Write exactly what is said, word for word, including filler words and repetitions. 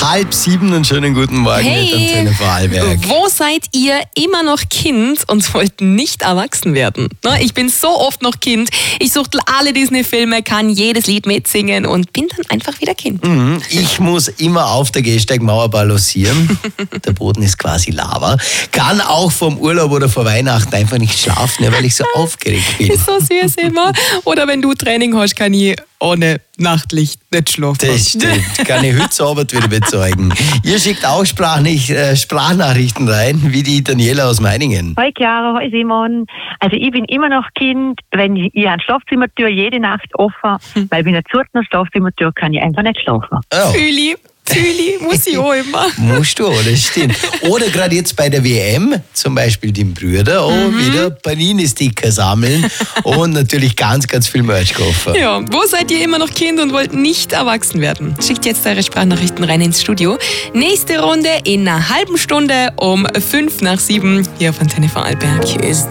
Halb sieben und schönen guten Morgen Hey. mit Antenne Vorarlberg. Wo seid ihr immer noch Kind und wollt nicht erwachsen werden? Na, ich bin so oft noch Kind. Ich suchte alle Disney-Filme, kann jedes Lied mitsingen und bin dann einfach wieder Kind. Mhm. Ich muss immer auf der Gehsteigmauer balancieren. Der Boden ist quasi Lava. Kann auch vom Urlaub oder vor Weihnachten einfach nicht schlafen, weil ich so aufgeregt bin. Ist so süß immer. Oder wenn du Training hast, kann ich ohne Nachtlicht nicht schlafen. Das stimmt. Kann ich heute Abend wieder bezeugen. Ihr schickt auch Sprachnich- äh, Sprachnachrichten rein, wie die Daniela aus Meiningen. Hi Chiara, hi Simon. Also ich bin immer noch Kind, wenn ich, ich habe die Schlafzimmertür jede Nacht offen, weil bei einer zurten Schlafzimmertür kann ich einfach nicht schlafen. Oh. Fühli, Fühli, muss ich auch immer. Musst du, das stimmt. Oder gerade jetzt bei der W M, zum Beispiel die Brüder, oh, mhm. wieder Panini-Sticker sammeln und natürlich ganz, ganz viel Merch kaufen. Ja, wo seid ihr immer noch Kind und wollt nicht erwachsen werden? Schickt jetzt eure Sprachnachrichten rein ins Studio. Nächste Runde in einer halben Stunde um fünf nach sieben hier auf Antenne Vorarlberg.